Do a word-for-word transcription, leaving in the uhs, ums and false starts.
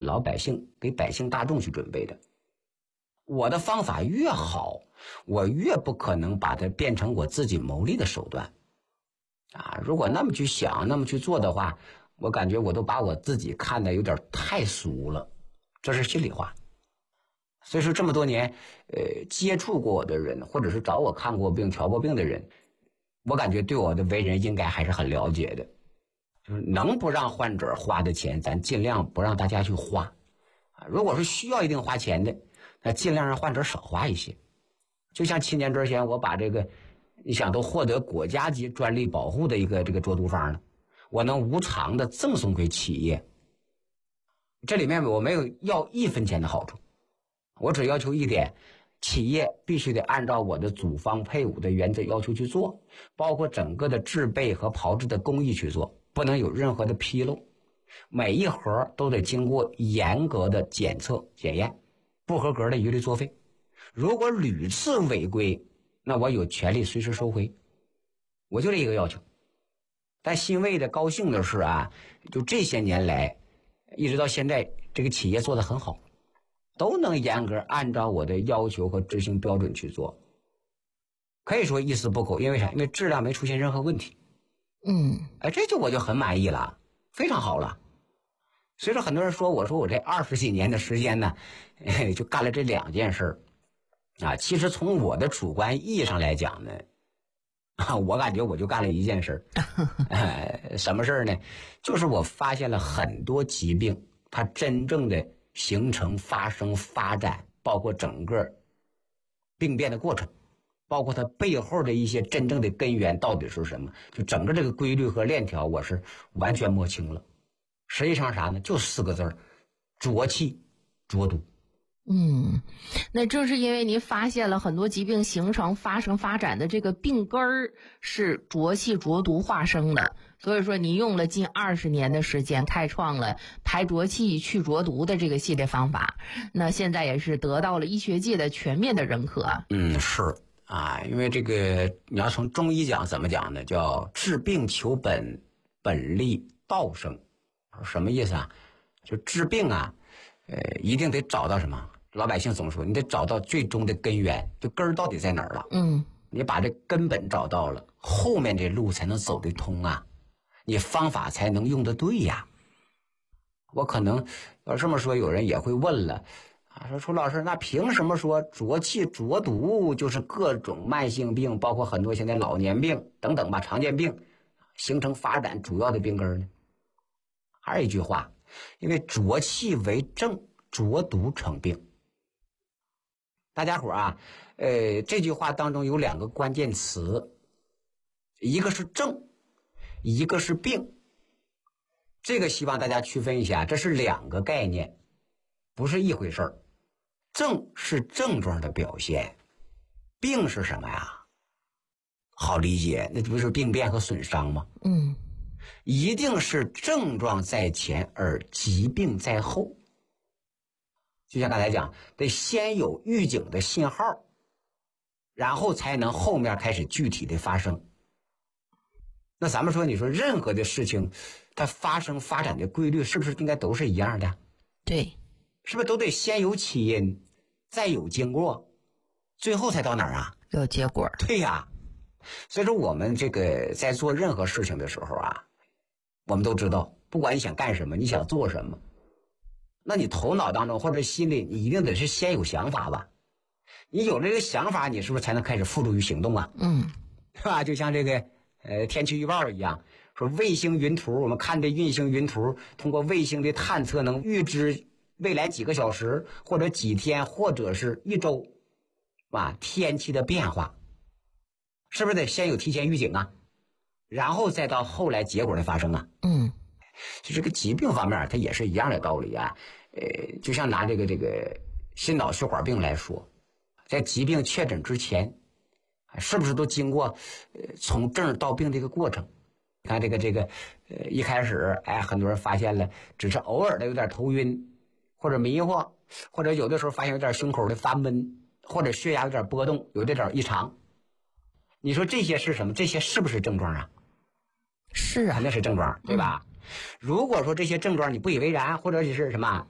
老百姓给百姓大众去准备的。我的方法越好，我越不可能把它变成我自己牟利的手段啊！如果那么去想，那么去做的话，我感觉我都把我自己看得有点太俗了，这是心里话。所以说这么多年呃，接触过我的人，或者是找我看过病调过病的人，我感觉对我的为人应该还是很了解的。就是能不让患者花的钱，咱尽量不让大家去花啊。如果是需要一定花钱的，那尽量让患者少花一些。就像七年之前我把这个你想都获得国家级专利保护的一个这个浊毒方呢，我能无偿的赠送给企业，这里面我没有要一分钱的好处，我只要求一点，企业必须得按照我的组方配伍的原则要求去做，包括整个的制备和炮制的工艺去做，不能有任何的纰漏，每一盒都得经过严格的检测检验，不合格的一律作废，如果屡次违规，那我有权利随时收回，我就这一个要求。但欣慰的高兴的是啊，就这些年来一直到现在，这个企业做得很好，都能严格按照我的要求和执行标准去做，可以说一丝不苟。因为啥？因为质量没出现任何问题。 嗯， 哎，这就我就很满意了，非常好了。所以说很多人说，我说我这二十几年的时间呢，哎，就干了这两件事啊。其实从我的主观意义上来讲呢，啊，我感觉我就干了一件事呃，什么事呢？就是我发现了很多疾病，它真正的形成、发生、发展，包括整个病变的过程，包括它背后的一些真正的根源到底是什么，就整个这个规律和链条我是完全摸清了。实际上啥呢？就四个字儿：浊气浊毒。 嗯，那正是因为您发现了很多疾病形成、发生、发展的这个病根儿是浊气浊毒化生的，所以说您用了近二十年的时间，开创了排浊气、去浊毒的这个系列方法。那现在也是得到了医学界的全面的认可。 嗯，是啊，因为这个你要从中医讲怎么讲呢？叫治病求本，本立道生。什么意思啊？就治病啊，呃，一定得找到什么？老百姓总说，你得找到最终的根源，就根儿到底在哪儿了？ 嗯， 你把这根本找到了，后面这路才能走得通啊，你方法才能用得对呀。我可能要这么说，有人也会问了啊，说楚老师，那凭什么说浊气浊毒就是各种慢性病，包括很多现在老年病等等吧，常见病形成发展主要的病根呢？还是一句话，因为浊气为正，浊毒成病。大家伙啊，呃，这句话当中有两个关键词，一个是正，一个是病。这个希望大家区分一下，这是两个概念，不是一回事儿。正是症状的表现，病是什么呀？好理解，那不是病变和损伤吗？ 嗯， 一定是症状在前而疾病在后。就像刚才讲，得先有预警的信号，然后才能后面开始具体的发生。那咱们说，你说任何的事情它发生发展的规律是不是应该都是一样的？ 对， 是不是都得先有起因，再有经过，最后才到哪儿啊？ 有结果。 对呀。所以说我们这个在做任何事情的时候啊，我们都知道，不管你想干什么，你想做什么，那你头脑当中或者心里你一定得是先有想法吧，你有这个想法，你是不是才能开始付诸于行动啊？ 嗯， 是吧？就像这个呃天气预报一样，说卫星云图，我们看这运行云图，通过卫星的探测能预知未来几个小时或者几天或者是一周啊天气的变化，是不是得先有提前预警啊，然后再到后来结果的发生啊？ 嗯， 就这个疾病方面它也是一样的道理啊。呃，就像拿这个这个心脑血管病来说，在疾病确诊之前，是不是都经过呃从症到病这个过程？看这个这个呃一开始，哎，很多人发现了只是偶尔的有点头晕或者迷惑，或者有的时候发现有点胸口的发闷，或者血压有点波动，有这点异常。你说这些是什么？这些是不是症状啊？ 是啊， 肯定是症状，对吧？嗯，如果说这些症状你不以为然，或者是什么